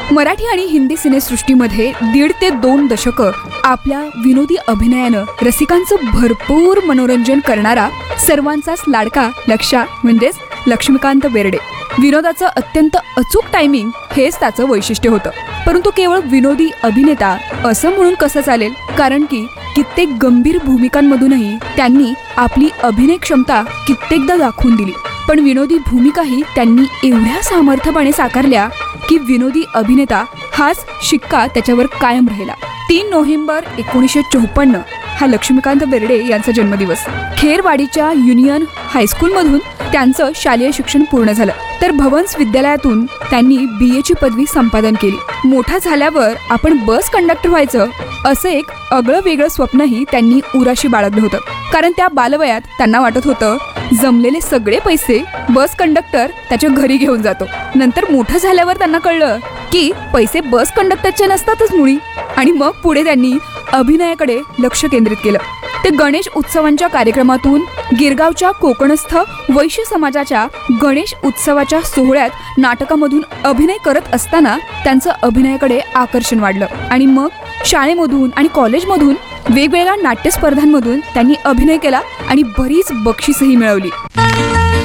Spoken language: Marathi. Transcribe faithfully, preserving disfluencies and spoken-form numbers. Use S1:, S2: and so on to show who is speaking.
S1: मराठी आणि हिंदी सिनेसृष्टीमध्ये दीड ते दोन दशकं आपल्या विनोदी अभिनयानं रसिकांचं भरपूर मनोरंजन करणारा सर्वांचाच लाडका लक्षा म्हणजेच लक्ष्मीकांत बेर्डे. विनोदाचं अत्यंत अचूक टायमिंग हेच त्याचं वैशिष्ट्य होतं. परंतु केवळ विनोदी अभिनेता असं म्हणून कसं चालेल, कारण की कित्येक गंभीर भूमिकांमधूनही त्यांनी आपली अभिनय क्षमता कित्येकदा दाखवून दिली. पण विनोदी भूमिकाही त्यांनी एवढ्या सामर्थ्यपणे साकारल्या की विनोदी अभिनेता हाच शिक्का त्याच्यावर कायम राहिला. तीन नोव्हेंबर एकोणीसशे चौपन्न हा लक्ष्मीकांत बेर्डे यांचा जन्मदिवस. खेरवाडीच्या युनियन हायस्कूलमधून त्यांचं शालेय शिक्षण पूर्ण झालं, तर भवन्स विद्यालयातून त्यांनी बी एची पदवी संपादन केली. मोठा झाल्यावर आपण बस कंडक्टर व्हायचं असं एक आगळं वेगळं स्वप्नही त्यांनी उराशी बाळगलं होतं. कारण त्या बालवयात त्यांना वाटत होतं जमलेले सगळे पैसे बस कंडक्टर त्याच्या घरी घेऊन जातो. नंतर मोठं झाल्यावर त्यांना कळलं की पैसे बस कंडक्टरचे नसतातच मुळी. आणि मग पुढे त्यांनी अभिनयाकडे लक्ष केंद्रित केलं. ते गणेश उत्सवांच्या कार्यक्रमातून गिरगावच्या कोकणस्थ वैश्य समाजाच्या गणेश उत्सवाच्या सोहळ्यात नाटकामधून अभिनय करत असताना त्यांचं अभिनयाकडे आकर्षण वाढलं. आणि मग शाळेमधून आणि कॉलेजमधून वेगवेगळ्या नाट्य स्पर्धांमधून त्यांनी अभिनय केला आणि बरीच बक्षीसही मिळवली.